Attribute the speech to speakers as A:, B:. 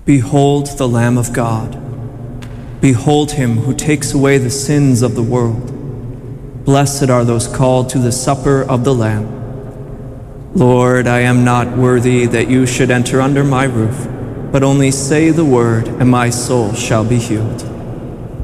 A: Behold the Lamb of God. Behold him who takes away the sins of the world. Blessed are those called to the supper of the Lamb. Lord, I am not worthy that you should enter under my roof, but only say the word, and my soul shall be healed.